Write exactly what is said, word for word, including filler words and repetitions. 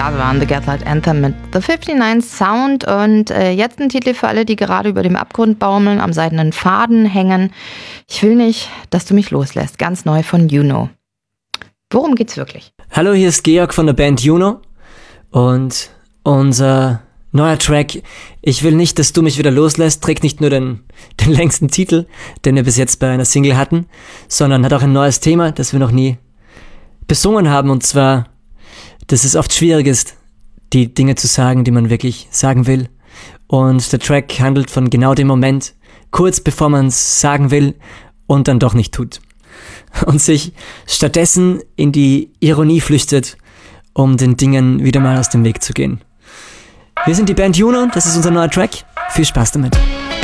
Das war The Gaslight Anthem mit The fünfundfünfzig Sound und äh, jetzt ein Titel für alle, die gerade über dem Abgrund baumeln, am seidenen Faden hängen. Ich will nicht, dass du mich loslässt. Ganz neu von Juno. Worum geht's wirklich? Hallo, hier ist Georg von der Band Juno und unser neuer Track Ich will nicht, dass du mich wieder loslässt trägt nicht nur den, den längsten Titel, den wir bis jetzt bei einer Single hatten, sondern hat auch ein neues Thema, das wir noch nie besungen haben, und zwar, dass es oft schwierig ist, die Dinge zu sagen, die man wirklich sagen will. Und der Track handelt von genau dem Moment, kurz bevor man es sagen will und dann doch nicht tut. Und sich stattdessen in die Ironie flüchtet, um den Dingen wieder mal aus dem Weg zu gehen. Wir sind die Band Juno, das ist unser neuer Track. Viel Spaß damit.